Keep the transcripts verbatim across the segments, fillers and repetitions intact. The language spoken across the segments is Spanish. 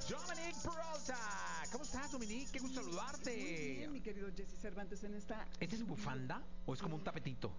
Dominic Peralta. ¿Cómo estás, Dominic? Qué gusto saludarte. Muy bien, mi querido Jesse Cervantes, en esta... ¿Este es bufanda o es como un tapetito?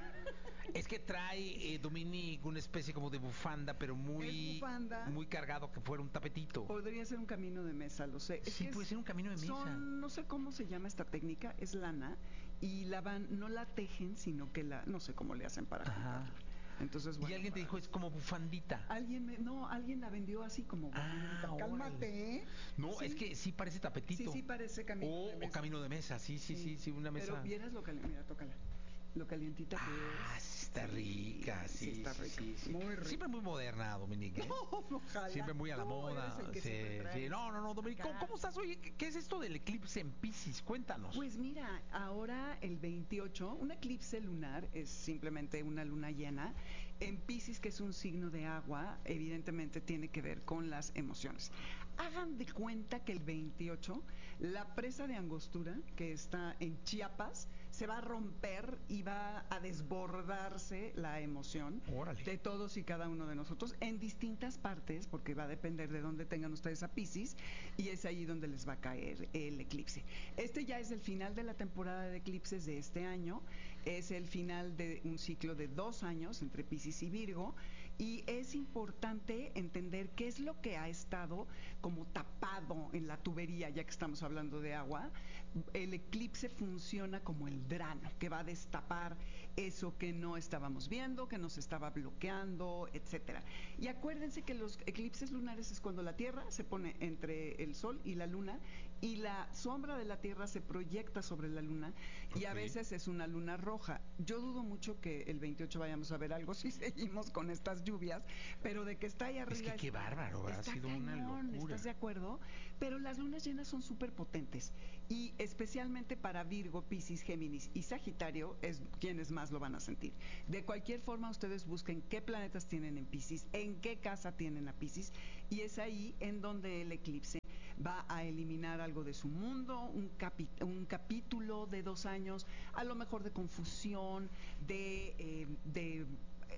Es que trae eh, Dominic una especie como de bufanda, pero muy, Es bufanda. muy cargado, que fuera un tapetito. Podría ser un camino de mesa, lo sé. Es Sí, que puede es- ser un camino de mesa. Son, no sé cómo se llama esta técnica, es lana, y la van, no la tejen, sino que la, no sé cómo le hacen para Ajá. juntarla. Entonces, Y bueno, alguien te dijo, es como bufandita. alguien me, no, alguien la vendió así como Ah, bufandita. Cálmate, órale. ¿eh? No, Sí. es que sí parece tapetito. Sí, sí parece camino o, de o mesa. camino de mesa, sí, sí, sí, sí, una mesa. Pero vieras lo caliente, mira, tócala. Lo calientita que Ah, es. sí está rica, sí, Sí, está sí, rica. sí, sí. Muy rica. Siempre muy moderna, Dominique. ¿eh? No, ojalá. Siempre muy a la Tú moda. eres el que Sí, siempre traes sí. No, no, no, Dominique, ¿cómo, acá. cómo estás? Oye, ¿qué, qué es esto del eclipse en Piscis? Cuéntanos. Pues mira, ahora el veintiocho, un eclipse lunar es simplemente una luna llena. En Piscis, que es un signo de agua, evidentemente tiene que ver con las emociones. Hagan de cuenta que el veintiocho, la presa de Angostura, que está en Chiapas, se va a romper y va a desbordarse la emoción Órale. de todos y cada uno de nosotros en distintas partes, porque va a depender de dónde tengan ustedes a Piscis, y es ahí donde les va a caer el eclipse. Este ya es el final de la temporada de eclipses de este año, es el final de un ciclo de dos años entre Piscis y Virgo, y es importante entender qué es lo que ha estado como tapado en la tubería, ya que estamos hablando de agua. El eclipse funciona como el drano, que va a destapar eso que no estábamos viendo, que nos estaba bloqueando, etcétera. Y acuérdense que los eclipses lunares es cuando la Tierra se pone entre el Sol y la Luna, y la sombra de la Tierra se proyecta sobre la Luna, y a Ok. veces es una luna roja. Yo dudo mucho que el veintiocho vayamos a ver algo si seguimos con estas lluvias, pero de que está ahí arriba... que qué está- bárbaro, ha está sido una cañón, locura. ¿estás de acuerdo? Pero las lunas llenas son súper potentes, y especialmente para Virgo, Piscis, Géminis y Sagitario es quienes más lo van a sentir. De cualquier forma, ustedes busquen qué planetas tienen en Piscis, en qué casa tienen a Piscis, y es ahí en donde el eclipse va a eliminar algo de su mundo, un, capi un capítulo de dos años, a lo mejor de confusión, de, eh, de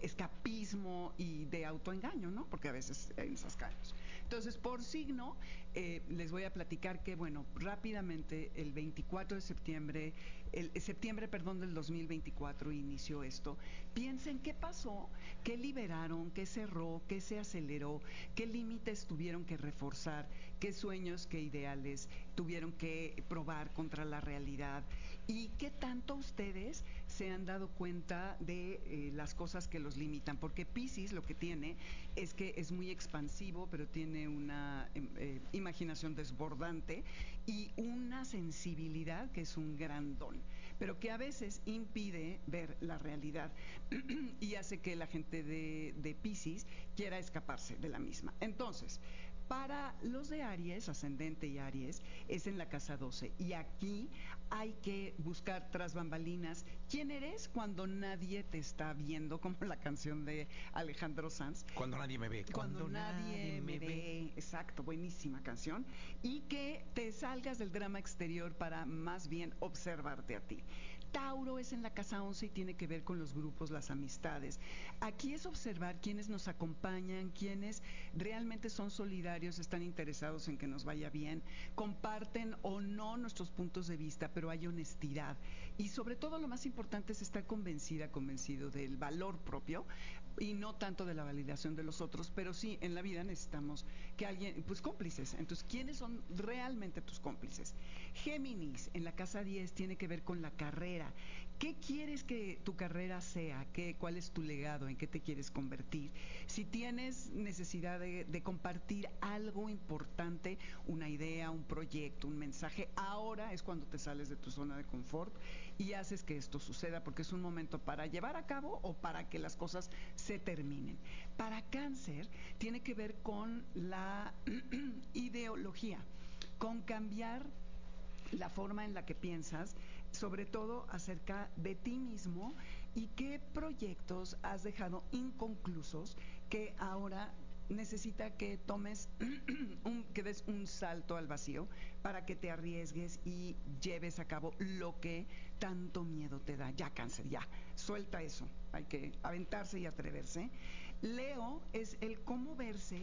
escapismo y de autoengaño, ¿no? Porque a veces en esas caemos. Entonces, por signo, eh, les voy a platicar que, bueno, rápidamente, el veinticuatro de septiembre, el septiembre, perdón, del dos mil veinticuatro inició esto. Piensen qué pasó, qué liberaron, qué cerró, qué se aceleró, qué límites tuvieron que reforzar, qué sueños, qué ideales tuvieron que probar contra la realidad, y qué tanto ustedes se han dado cuenta de eh, las cosas que los limitan, porque Piscis lo que tiene es que es muy expansivo, pero tiene una eh, imaginación desbordante y una sensibilidad que es un gran don, pero que a veces impide ver la realidad y hace que la gente de, de Piscis quiera escaparse de la misma. Entonces, para los de Aries, ascendente y Aries, es en la casa doce. Y aquí hay que buscar tras bambalinas quién eres cuando nadie te está viendo, como la canción de Alejandro Sanz. Cuando nadie me ve. Cuando, cuando nadie, nadie me ve. ve. Exacto, buenísima canción. Y que te salgas del drama exterior para más bien observarte a ti. Tauro es en la casa once y tiene que ver con los grupos, las amistades. Aquí es observar quiénes nos acompañan, quiénes realmente son solidarios, están interesados en que nos vaya bien, comparten o no nuestros puntos de vista, pero hay honestidad. Y sobre todo lo más importante es estar convencida, convencido del valor propio y no tanto de la validación de los otros, pero sí, en la vida necesitamos que alguien, pues cómplices. Entonces, ¿quiénes son realmente tus cómplices? Géminis, en la casa diez, tiene que ver con la carrera. ¿Qué quieres que tu carrera sea? ¿Qué, ¿Cuál es tu legado? ¿En qué te quieres convertir? Si tienes necesidad de, de compartir algo importante, una idea, un proyecto, un mensaje, ahora es cuando te sales de tu zona de confort y haces que esto suceda, porque es un momento para llevar a cabo o para que las cosas se terminen. Para Cáncer, tiene que ver con la ideología, con cambiar la forma en la que piensas, sobre todo acerca de ti mismo, y qué proyectos has dejado inconclusos que ahora necesita que tomes un, que des un salto al vacío para que te arriesgues y lleves a cabo lo que tanto miedo te da. Ya, Cáncer, ya, suelta eso, hay que aventarse y atreverse. Leo es el cómo verse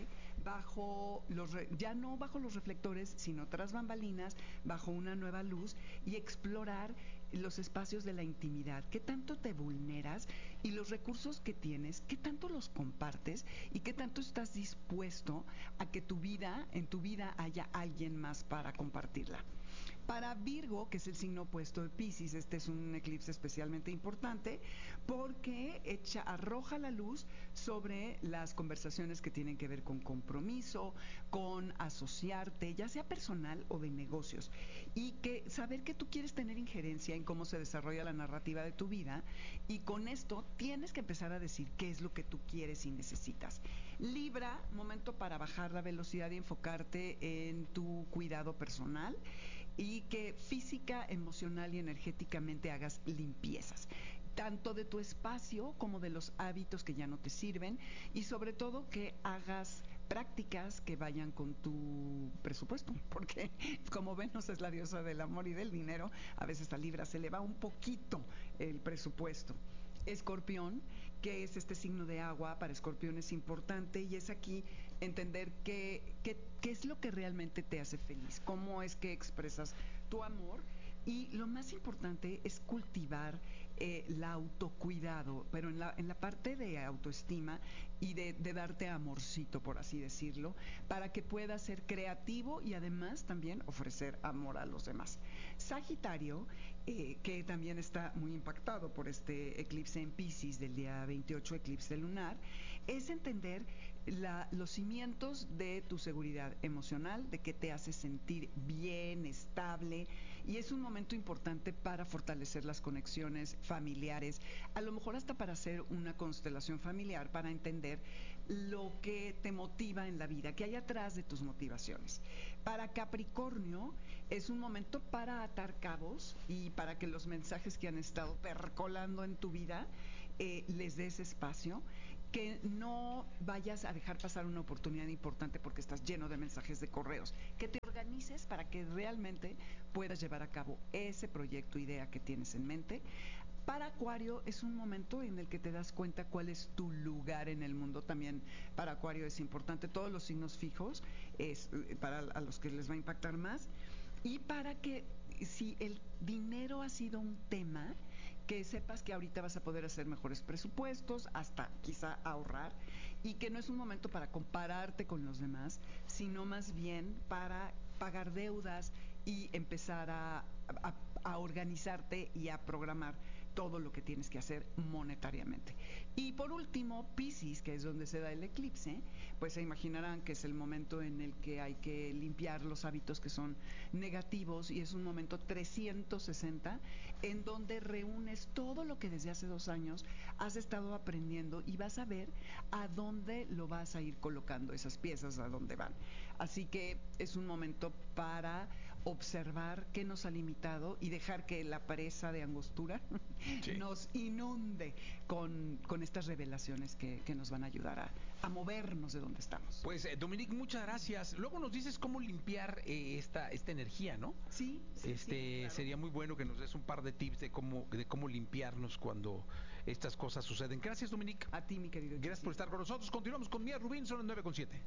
bajo los re- ya no bajo los reflectores, sino tras bambalinas, bajo una nueva luz, y explorar los espacios de la intimidad, qué tanto te vulneras y los recursos que tienes, qué tanto los compartes y qué tanto estás dispuesto a que tu vida, en tu vida haya alguien más para compartirla. Para Virgo, que es el signo opuesto de Piscis, este es un eclipse especialmente importante porque echa, arroja la luz sobre las conversaciones que tienen que ver con compromiso, con asociarte, ya sea personal o de negocios, y que saber que tú quieres tener injerencia en cómo se desarrolla la narrativa de tu vida, y con esto tienes que empezar a decir qué es lo que tú quieres y necesitas. Libra, momento para bajar la velocidad y enfocarte en tu cuidado personal, y que física, emocional y energéticamente hagas limpiezas, tanto de tu espacio como de los hábitos que ya no te sirven, y sobre todo que hagas prácticas que vayan con tu presupuesto, porque como Venus es la diosa del amor y del dinero, a veces a Libra se le va un poquito el presupuesto. Escorpión, que es este signo de agua, para Escorpión es importante, y es aquí entender qué, qué, qué es lo que realmente te hace feliz, cómo es que expresas tu amor, y lo más importante es cultivar eh, el autocuidado, pero en la, en la parte de autoestima y de, de darte amorcito, por así decirlo, para que puedas ser creativo y además también ofrecer amor a los demás. Sagitario, eh, que también está muy impactado por este eclipse en Piscis del día veintiocho, eclipse lunar, es entender la, los cimientos de tu seguridad emocional, de que te hace sentir bien, estable, y es un momento importante para fortalecer las conexiones familiares, a lo mejor hasta para hacer una constelación familiar, para entender lo que te motiva en la vida, qué hay atrás de tus motivaciones. Para Capricornio es un momento para atar cabos y para que los mensajes que han estado percolando en tu vida eh, les des espacio, que no vayas a dejar pasar una oportunidad importante porque estás lleno de mensajes de correos, que te organices para que realmente puedas llevar a cabo ese proyecto, idea que tienes en mente. Para Acuario es un momento en el que te das cuenta cuál es tu lugar en el mundo. También para Acuario es importante, todos los signos fijos es para a los que les va a impactar más, y para que si el dinero ha sido un tema, que sepas que ahorita vas a poder hacer mejores presupuestos, hasta quizá ahorrar, y que no es un momento para compararte con los demás, sino más bien para pagar deudas y empezar a, a, a organizarte y a programar todo lo que tienes que hacer monetariamente. Y por último, Piscis, que es donde se da el eclipse, pues se imaginarán que es el momento en el que hay que limpiar los hábitos que son negativos, y es un momento trescientos sesenta en donde reúnes todo lo que desde hace dos años has estado aprendiendo y vas a ver a dónde lo vas a ir colocando, esas piezas a dónde van. Así que es un momento para observar qué nos ha limitado y dejar que la presa de angostura sí. nos inunde con, con estas revelaciones que, que nos van a ayudar a, a movernos de donde estamos. Pues eh, Dominique, muchas gracias. Luego nos dices cómo limpiar eh, esta esta energía, ¿no? Sí, sí, este sí, claro. Sería muy bueno que nos des un par de tips de cómo de cómo limpiarnos cuando estas cosas suceden. Gracias, Dominique. A ti, mi querido. Gracias Jessy. por estar con nosotros. Continuamos con Mía Rubín, son las nueve con siete.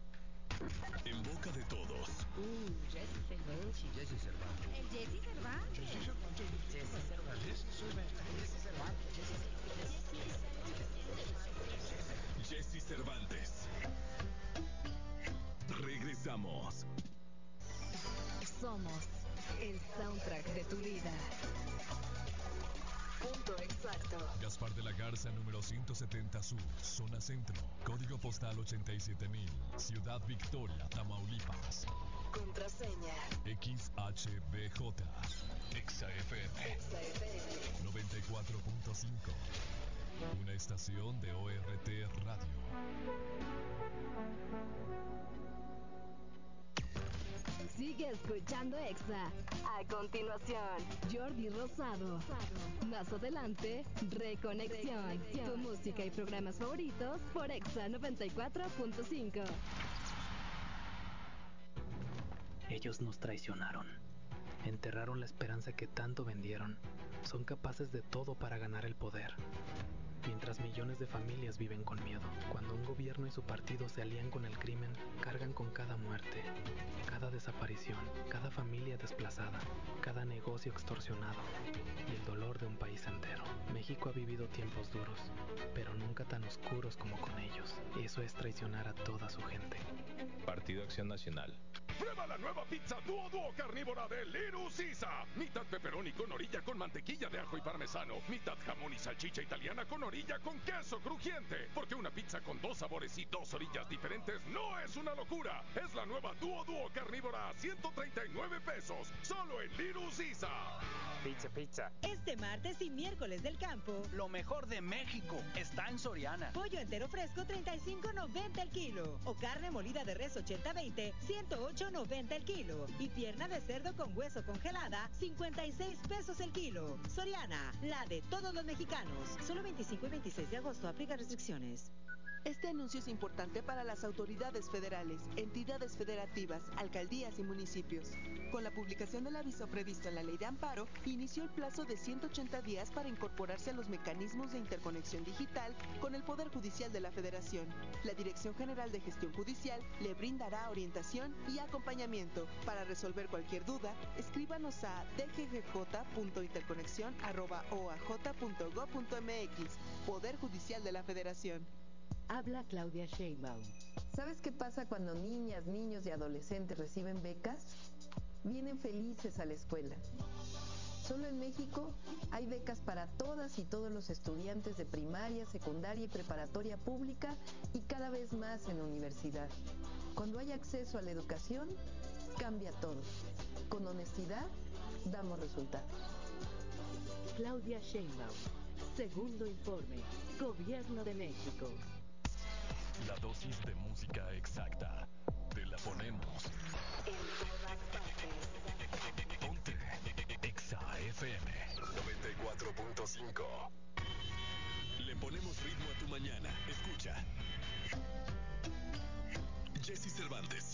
En boca de todos. Uh, Jessy Cervantes. Jessy Cervantes. El Jessy Cervantes. Jessy Cervantes. Jessy Cervantes. Jessy Cervantes. Jessy Cervantes. Regresamos. Somos el soundtrack de tu vida. Punto exacto. Gaspar de la Garza, número ciento setenta Sur, zona centro. Código postal ochenta y siete mil. Ciudad Victoria, Tamaulipas. Contraseña X H B J. Exa F M. Exa F M. noventa y cuatro punto cinco. Una estación de O R T Radio. Sigue escuchando Exa. A continuación, Jordi Rosado. Más adelante, Reconexión. Tu música y programas favoritos por Exa noventa y cuatro punto cinco. Ellos nos traicionaron. Enterraron la esperanza que tanto vendieron. Son capaces de todo para ganar el poder. mientras millones de familias viven con miedo. Cuando un gobierno y su partido se alían con el crimen, cargan con cada muerte, cada desaparición, cada familia desplazada, cada negocio extorsionado y el dolor de un país entero. México ha vivido tiempos duros, pero nunca tan oscuros como con ellos. Eso es traicionar a toda su gente. Partido Acción Nacional. Prueba la nueva pizza Duo Duo carnívora de Little Caesar. Mitad pepperoni con orilla con mantequilla de ajo y parmesano. Mitad jamón y salchicha italiana con orilla con queso crujiente. Porque una pizza con dos sabores y dos orillas diferentes no es una locura. Es la nueva Duo Duo carnívora a ciento treinta y nueve pesos. Solo en Little Caesar. Pizza, pizza. Este martes y miércoles del campo, lo mejor de México está en Soriana. Pollo entero fresco treinta y cinco noventa el kilo. O carne molida de res ochenta veinte, ciento ocho noventa el kilo. Y pierna de cerdo con hueso congelada, cincuenta y seis pesos el kilo. Soriana, la de todos los mexicanos. Solo veinticinco y veintiséis de agosto, aplica restricciones. Este anuncio es importante para las autoridades federales, entidades federativas, alcaldías y municipios. Con la publicación del aviso previsto en la Ley de Amparo, inició el plazo de ciento ochenta días para incorporarse a los mecanismos de interconexión digital con el Poder Judicial de la Federación. La Dirección General de Gestión Judicial le brindará orientación y acompañamiento. Para resolver cualquier duda, escríbanos a d g g j punto interconexión arroba o a j punto gob punto m x. Poder Judicial de la Federación. Habla Claudia Sheinbaum. ¿Sabes qué pasa cuando niñas, niños y adolescentes reciben becas? Vienen felices a la escuela. Solo en México hay becas para todas y todos los estudiantes de primaria, secundaria y preparatoria pública y cada vez más en universidad. Cuando hay acceso a la educación, cambia todo. Con honestidad, damos resultados. Claudia Sheinbaum. Segundo informe. Gobierno de México. La dosis de música exacta. Te la ponemos. En todas partes. Ponte Exa F M noventa y cuatro punto cinco. Le ponemos ritmo a tu mañana. Escucha. Jesse Cervantes